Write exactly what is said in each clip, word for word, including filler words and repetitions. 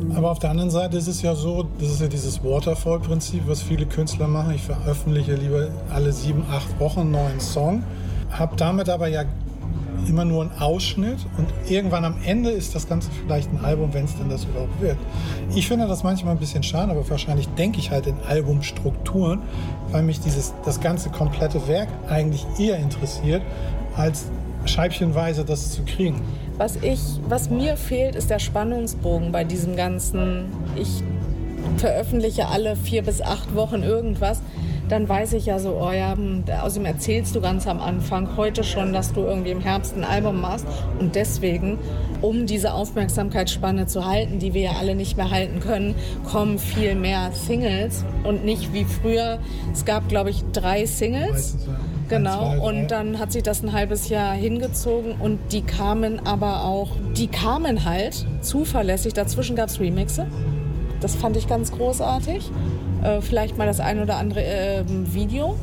Mhm. Aber auf der anderen Seite ist es ja so, das ist ja dieses Waterfall-Prinzip, was viele Künstler machen. Ich veröffentliche lieber alle sieben, acht Wochen einen neuen Song, habe damit aber ja immer nur einen Ausschnitt und irgendwann am Ende ist das Ganze vielleicht ein Album, wenn es denn das überhaupt wird. Ich finde das manchmal ein bisschen schade, aber wahrscheinlich denke ich halt in Albumstrukturen, weil mich dieses, das ganze komplette Werk eigentlich eher interessiert, als scheibchenweise das zu kriegen. Was, ich, was mir fehlt, ist der Spannungsbogen bei diesem ganzen, ich veröffentliche alle vier bis acht Wochen irgendwas. Dann weiß ich ja so, oh ja, außerdem erzählst du ganz am Anfang heute schon, dass du irgendwie im Herbst ein Album machst. Und deswegen, um diese Aufmerksamkeitsspanne zu halten, die wir ja alle nicht mehr halten können, kommen viel mehr Singles und nicht wie früher. Es gab, glaube ich, drei Singles. Meistens, ja. Genau, Ein, zwei, und dann hat sich das ein halbes Jahr hingezogen und die kamen aber auch, die kamen halt zuverlässig. Dazwischen gab es Remixe. Das fand ich ganz großartig. Äh, vielleicht mal das ein oder andere äh, Video.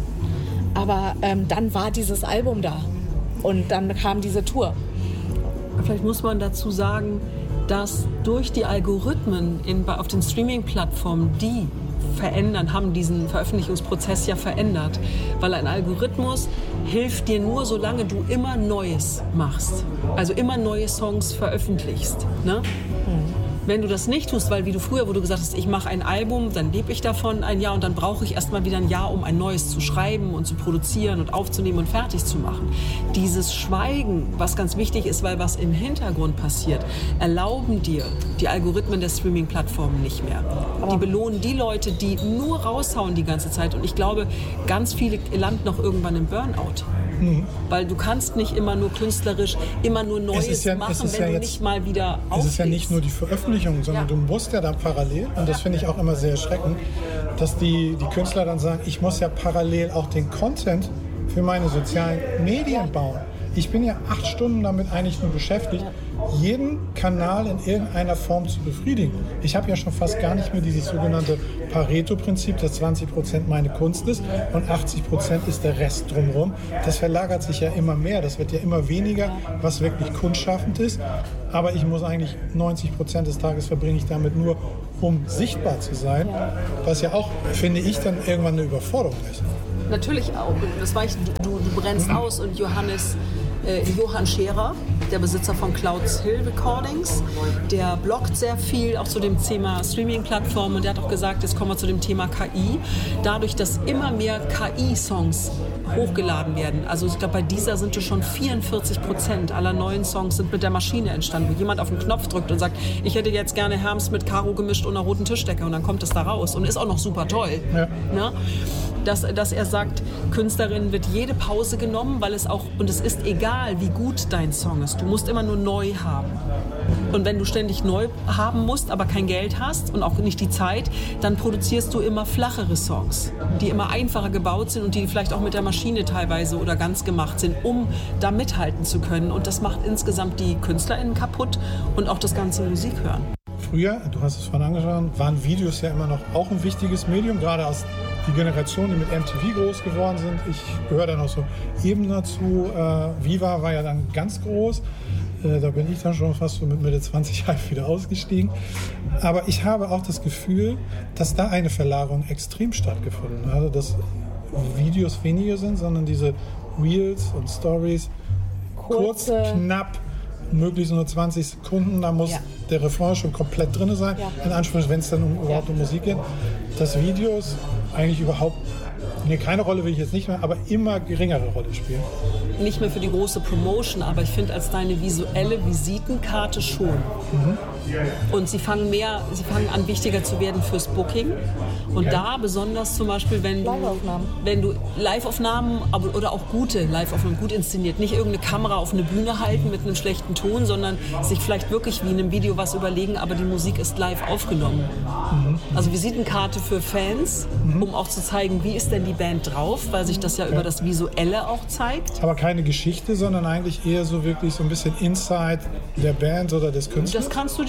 Aber ähm, dann war dieses Album da. Und dann kam diese Tour. Vielleicht muss man dazu sagen, dass durch die Algorithmen in, auf den Streaming-Plattformen, die verändern, haben diesen Veröffentlichungsprozess ja verändert. Weil ein Algorithmus hilft dir nur, solange du immer Neues machst. Also immer neue Songs veröffentlichst. Ne? Mhm. Wenn du das nicht tust, weil wie du früher, wo du gesagt hast, ich mache ein Album, dann lebe ich davon ein Jahr und dann brauche ich erst mal wieder ein Jahr, um ein neues zu schreiben und zu produzieren und aufzunehmen und fertig zu machen. Dieses Schweigen, was ganz wichtig ist, weil was im Hintergrund passiert, erlauben dir die Algorithmen der Streaming-Plattformen nicht mehr. Die belohnen die Leute, die nur raushauen die ganze Zeit. Und ich glaube, ganz viele landen noch irgendwann im Burnout. Mhm. Weil du kannst nicht immer nur künstlerisch, immer nur Neues ja, machen, wenn ja du jetzt, nicht mal wieder auflegst. Es ist ja nicht nur die Veröffentlichung, sondern ja. du musst ja dann parallel, und das finde ich auch immer sehr erschreckend, dass die, die Künstler dann sagen, ich muss ja parallel auch den Content für meine sozialen Medien bauen. Ich bin ja acht Stunden damit eigentlich nur beschäftigt, jeden Kanal in irgendeiner Form zu befriedigen. Ich habe ja schon fast gar nicht mehr dieses sogenannte Pareto-Prinzip, dass zwanzig Prozent meine Kunst ist und achtzig Prozent ist der Rest drumherum. Das verlagert sich ja immer mehr. Das wird ja immer weniger, was wirklich kunstschaffend ist. Aber ich muss eigentlich neunzig Prozent des Tages verbringe ich damit nur, um sichtbar zu sein. Was ja auch, finde ich, dann irgendwann eine Überforderung ist. Natürlich auch. Das war ich, du, du brennst mhm. aus und Johannes, äh, Johann Scherer, der Besitzer von Clouds Hill Recordings, der bloggt sehr viel, auch zu dem Thema Streaming-Plattformen, und der hat auch gesagt, jetzt kommen wir zu dem Thema K I. Dadurch, dass immer mehr K I-Songs hochgeladen werden, also ich glaube, bei dieser sind es schon vierundvierzig Prozent aller neuen Songs sind mit der Maschine entstanden, wo jemand auf den Knopf drückt und sagt, ich hätte jetzt gerne Herms mit Karo gemischt und einer roten Tischdecke, und dann kommt es da raus und ist auch noch super toll. Ja. Ne? Dass, dass er sagt, Künstlerinnen wird jede Pause genommen, weil es auch, und es ist egal, wie gut dein Song ist, du musst immer nur neu haben. Und wenn du ständig neu haben musst, aber kein Geld hast und auch nicht die Zeit, dann produzierst du immer flachere Songs, die immer einfacher gebaut sind und die vielleicht auch mit der Maschine teilweise oder ganz gemacht sind, um da mithalten zu können. Und das macht insgesamt die KünstlerInnen kaputt und auch das ganze Musikhören. Früher, du hast es vorhin angesprochen, waren Videos ja immer noch auch ein wichtiges Medium, gerade aus die Generation, die mit M T V groß geworden sind. Ich gehöre da noch so eben dazu. Äh, Viva war ja dann ganz groß. Äh, da bin ich dann schon fast so mit Mitte zwanzig halt wieder ausgestiegen. Aber ich habe auch das Gefühl, dass da eine Verlagerung extrem stattgefunden hat. Also, dass Videos weniger sind, sondern diese Reels und Stories kurz, knapp, möglichst nur zwanzig Sekunden, da muss ja. der Refrain schon komplett drin sein, ja. in Anführungszeichen, wenn es dann um, überhaupt um Musik geht, dass Videos eigentlich überhaupt, nee, keine Rolle will ich jetzt nicht mehr, aber immer geringere Rolle spielen. Nicht mehr für die große Promotion, aber ich finde als deine visuelle Visitenkarte schon. Mhm. Und sie fangen mehr, sie fangen an wichtiger zu werden fürs Booking. Und ja. da besonders zum Beispiel, wenn du, wenn du Live-Aufnahmen oder auch gute Live-Aufnahmen, gut inszeniert, nicht irgendeine Kamera auf eine Bühne halten mit einem schlechten Ton, sondern sich vielleicht wirklich wie in einem Video was überlegen, aber die Musik ist live aufgenommen. Mhm. Also Visitenkarte für Fans, mhm. um auch zu zeigen, wie ist denn die Band drauf, weil sich das ja, ja. über das Visuelle auch zeigt. Aber keine Geschichte, sondern eigentlich eher so wirklich so ein bisschen Inside der Band oder des Künstlers. Das kannst du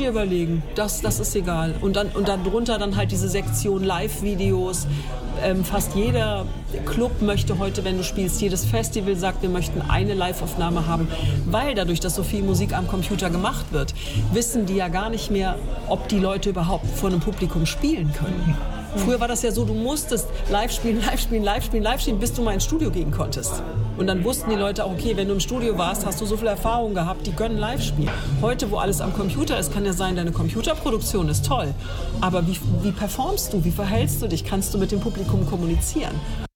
dir überlegen. Das, das ist egal. Und dann und dann drunter dann halt diese Sektion Live-Videos. Ähm, fast jeder Club möchte heute, wenn du spielst, jedes Festival sagt, wir möchten eine Live-Aufnahme haben. Weil dadurch, dass so viel Musik am Computer gemacht wird, wissen die ja gar nicht mehr, ob die Leute überhaupt vor einem Publikum spielen können. Früher war das ja so, du musstest live spielen, live spielen, live spielen, live spielen, bis du mal ins Studio gehen konntest. Und dann wussten die Leute auch, okay, wenn du im Studio warst, hast du so viel Erfahrung gehabt, die können live spielen. Heute, wo alles am Computer ist, kann ja sein, deine Computerproduktion ist toll. Aber wie, wie performst du, wie verhältst du dich, kannst du mit dem Publikum kommunizieren?